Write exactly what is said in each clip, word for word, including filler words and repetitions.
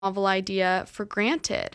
novel idea for granted.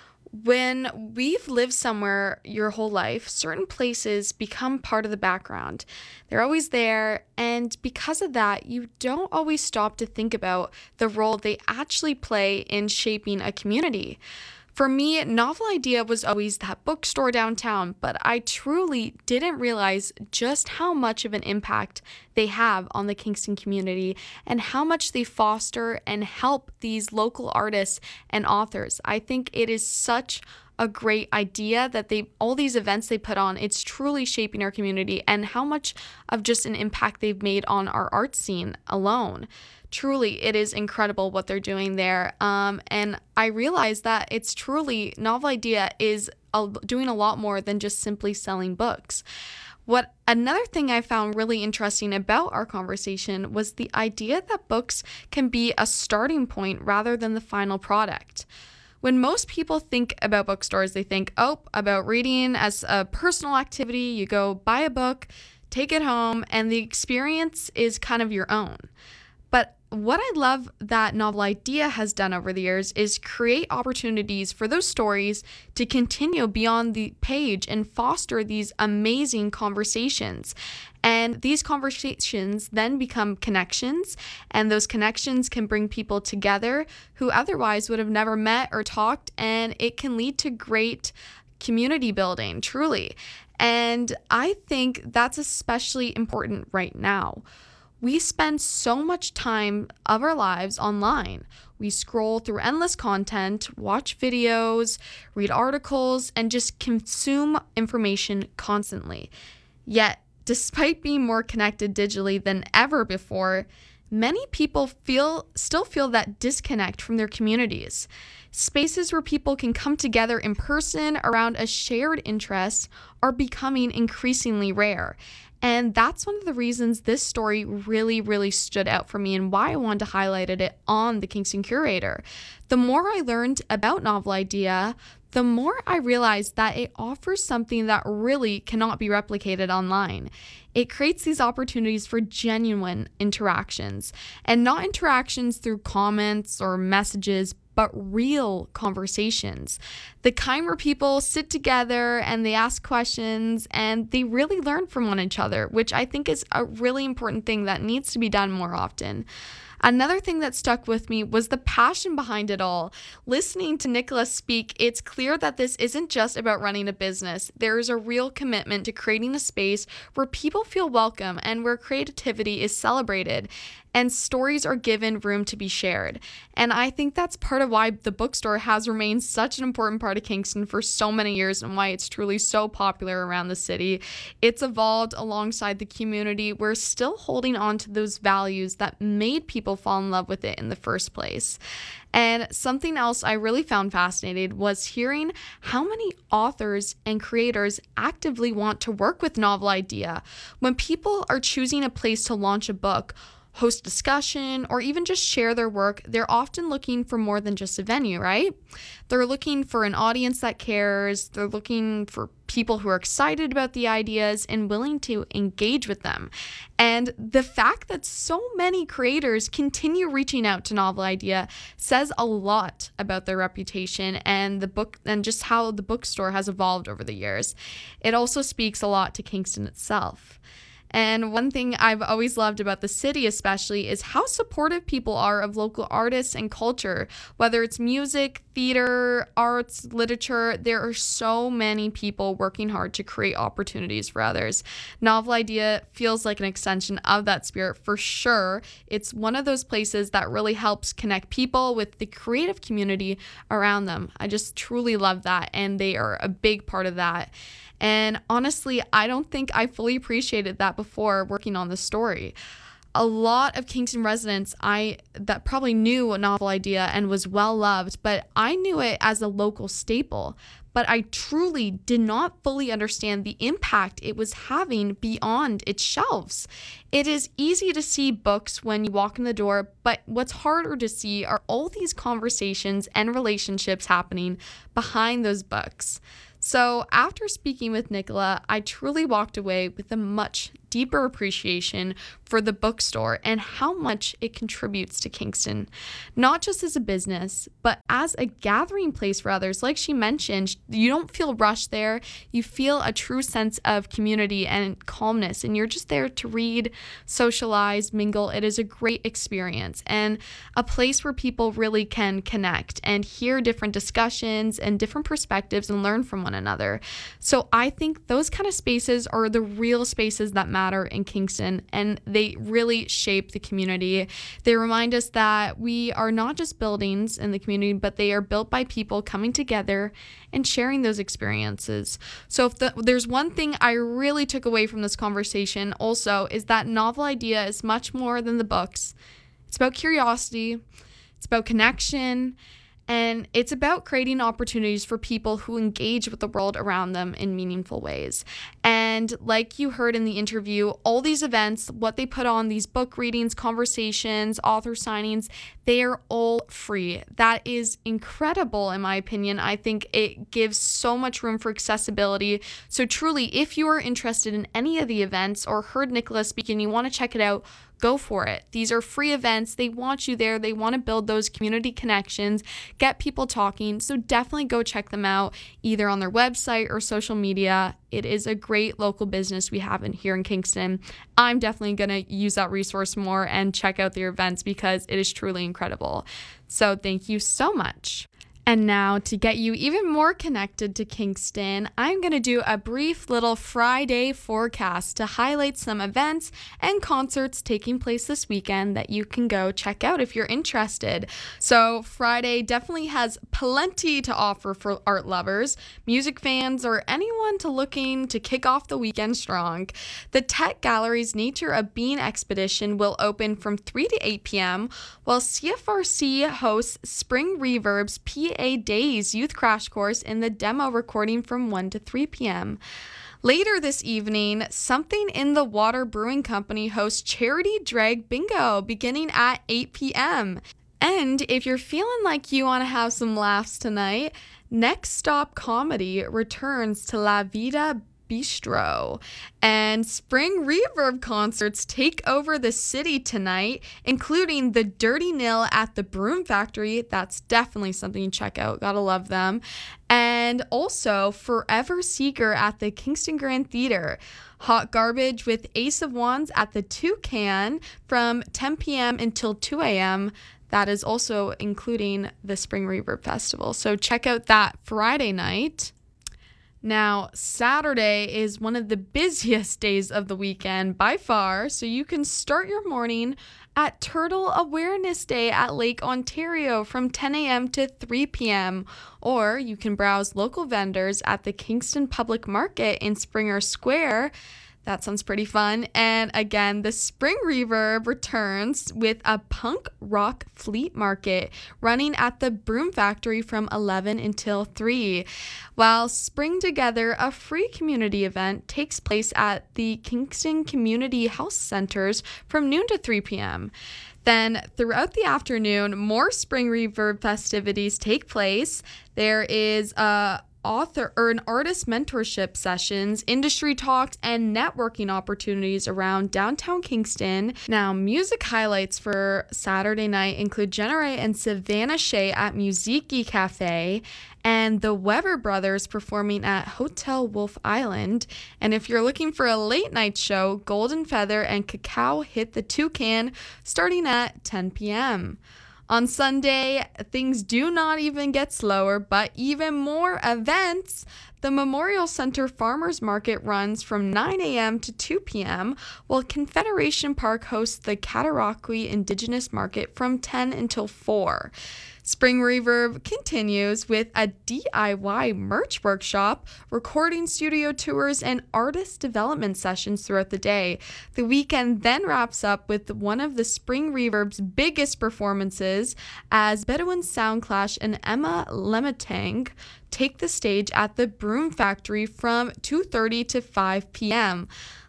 When we've lived somewhere your whole life, certain places become part of the background. They're always there, and because of that, you don't always stop to think about the role they actually play in shaping a community. For me, Novel Idea was always that bookstore downtown, but I truly didn't realize just how much of an impact they have on the Kingston community and how much they foster and help these local artists and authors. I think it is such a great idea that they all these events they put on, it's truly shaping our community and how much of just an impact they've made on our art scene alone. Truly, it is incredible what they're doing there. Um, and I realized that it's truly, Novel Idea is a, doing a lot more than just simply selling books. What another thing I found really interesting about our conversation was the idea that books can be a starting point rather than the final product. When most people think about bookstores, they think, oh, about reading as a personal activity. You go buy a book, take it home, and the experience is kind of your own. But what I love that Novel Idea has done over the years is create opportunities for those stories to continue beyond the page and foster these amazing conversations. And these conversations then become connections, and those connections can bring people together who otherwise would have never met or talked, and it can lead to great community building, truly. And I think that's especially important right now. We spend so much time of our lives online. We scroll through endless content, watch videos, read articles, and just consume information constantly. Yet, despite being more connected digitally than ever before, many people feel still feel that disconnect from their communities. Spaces where people can come together in person around a shared interest are becoming increasingly rare. And that's one of the reasons this story really, really stood out for me and why I wanted to highlight it on the Kingston Curator. The more I learned about Novel Idea, the more I realized that it offers something that really cannot be replicated online. It creates these opportunities for genuine interactions, and not interactions through comments or messages, but real conversations. The kind where people sit together and they ask questions and they really learn from one another, which I think is a really important thing that needs to be done more often. Another thing that stuck with me was the passion behind it all. Listening to Nicola speak, it's clear that this isn't just about running a business. There is a real commitment to creating a space where people feel welcome and where creativity is celebrated and stories are given room to be shared. And I think that's part of why the bookstore has remained such an important part of Kingston for so many years and why it's truly so popular around the city. It's evolved alongside the community. We're still holding on to those values that made people fall in love with it in the first place. And something else I really found fascinating was hearing how many authors and creators actively want to work with Novel Idea. When people are choosing a place to launch a book, host discussion, or even just share their work, they're often looking for more than just a venue, right? They're looking for an audience that cares. They're looking for people who are excited about the ideas and willing to engage with them. And the fact that so many creators continue reaching out to Novel Idea says a lot about their reputation and the book and just how the bookstore has evolved over the years. It also speaks a lot to Kingston itself. And one thing I've always loved about the city especially is how supportive people are of local artists and culture. Whether it's music, theater, arts, literature, there are so many people working hard to create opportunities for others. Novel Idea feels like an extension of that spirit for sure. It's one of those places that really helps connect people with the creative community around them. I just truly love that, and they are a big part of that. And honestly, I don't think I fully appreciated that before working on this story. A lot of Kingston residents I that probably knew a Novel Idea and was well loved, but I knew it as a local staple. But I truly did not fully understand the impact it was having beyond its shelves. It is easy to see books when you walk in the door, but what's harder to see are all these conversations and relationships happening behind those books. So after speaking with Nicola, I truly walked away with a much deeper appreciation for the bookstore and how much it contributes to Kingston, not just as a business, but as a gathering place for others. Like she mentioned, you don't feel rushed there. You feel a true sense of community and calmness, and you're just there to read, socialize, mingle. It is a great experience and a place where people really can connect and hear different discussions and different perspectives and learn from one another. So I think those kind of spaces are the real spaces that matter in Kingston, and they really shape the community. They remind us that we are not just buildings in the community, but they are built by people coming together and sharing those experiences. So if the, there's one thing I really took away from this conversation also is that Novel Idea is much more than the books. It's about curiosity, it's about connection, and it's about creating opportunities for people who engage with the world around them in meaningful ways. And like you heard in the interview, all these events, what they put on, these book readings, conversations, author signings, they are all free. That is incredible, in my opinion. I think it gives so much room for accessibility. So truly, if you are interested in any of the events or heard Nicola speak and you want to check it out, go for it. These are free events. They want you there. They want to build those community connections, get people talking. So definitely go check them out either on their website or social media. It is a great local business we have in here in Kingston. I'm definitely going to use that resource more and check out their events because it is truly incredible. So thank you so much. And now, to get you even more connected to Kingston, I'm going to do a brief little Friday forecast to highlight some events and concerts taking place this weekend that you can go check out if you're interested. So Friday definitely has plenty to offer for art lovers, music fans, or anyone to looking to kick off the weekend strong. The Tech Gallery's Nature of Being expedition will open from three to eight p.m., while C F R C hosts Spring Reverb's P A Days Youth Crash Course in the demo recording from one to three p.m. Later this evening, Something in the Water Brewing Company hosts Charity Drag Bingo beginning at eight p.m. And if you're feeling like you want to have some laughs tonight, Next Stop Comedy returns to La Vida Bistro, and Spring Reverb concerts take over the city tonight, including the Dirty Nil at the Broom Factory. That's definitely something to check out. Gotta love them. And also Forever Seeker at the Kingston Grand Theatre. Hot Garbage with Ace of Wands at the Toucan from ten p.m. until two a.m. That is also including the Spring Reverb Festival. So check out that Friday night. Now, Saturday is one of the busiest days of the weekend by far, so you can start your morning at Turtle Awareness Day at Lake Ontario from ten a.m. to three p.m., or you can browse local vendors at the Kingston Public Market in Springer Square. That sounds pretty fun. And again, the Spring Reverb returns with a punk rock fleet market running at the Broom Factory from eleven until three. While Spring Together, a free community event, takes place at the Kingston Community Health Centers from noon to three p.m. Then throughout the afternoon, more Spring Reverb festivities take place. There is a author or an artist mentorship sessions, industry talks, and networking opportunities around downtown Kingston. Now, music highlights for Saturday night include Jenna Ray and Savannah Shea at Musiki Cafe, and the Weber Brothers performing at Hotel Wolf Island. And if you're looking for a late night show, Golden Feather and Cacao hit the Toucan starting at ten p.m. On Sunday, things do not even get slower, but even more events. The Memorial Center Farmers Market runs from nine a.m. to two p.m., while Confederation Park hosts the Cataraqui Indigenous Market from ten until four. Spring Reverb continues with a D I Y merch workshop, recording studio tours, and artist development sessions throughout the day. The weekend then wraps up with one of the Spring Reverb's biggest performances as Bedouin Soundclash and Emma Lemetang take the stage at the Broom Factory from two thirty to five p.m.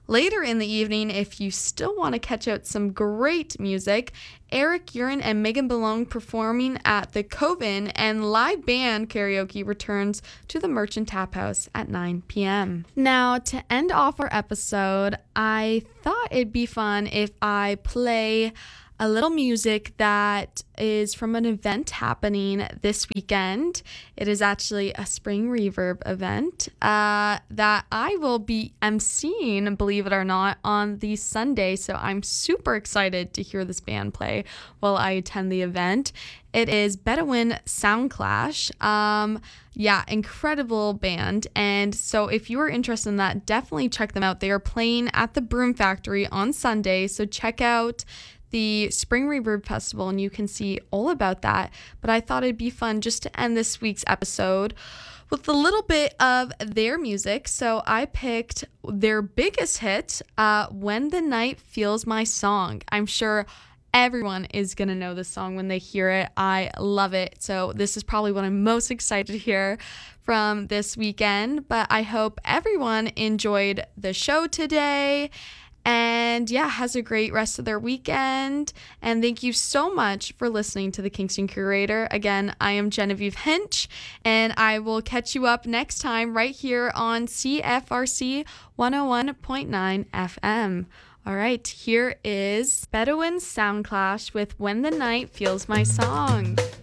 Later in the evening, if you still want to catch out some great music, Eric Urin and Megan Balone performing at the Coven, and live band karaoke returns to the Merchant Tap House at nine p.m. Now, to end off our episode, I thought it'd be fun if I play a little music that is from an event happening this weekend. It is actually a Spring Reverb event uh, that I will be emceeing, believe it or not, on the Sunday. So I'm super excited to hear this band play while I attend the event. It is Bedouin Soundclash. Um, yeah, incredible band. And so if you are interested in that, definitely check them out. They are playing at the Broom Factory on Sunday. So check out the Spring Reverb Festival and you can see all about that. But I thought it'd be fun just to end this week's episode with a little bit of their music. So I picked their biggest hit, uh, When the Night Feels My Song. I'm sure everyone is going to know this song when they hear it. I love it. So this is probably what I'm most excited to hear from this weekend. But I hope everyone enjoyed the show today. And yeah, has a great rest of their weekend. And thank you so much for listening to the Kingston Curator. Again, I am Genevieve Hinch, and I will catch you up next time right here on C F R C one oh one point nine F M. All right, here is Bedouin Soundclash with When the Night Feels My Song.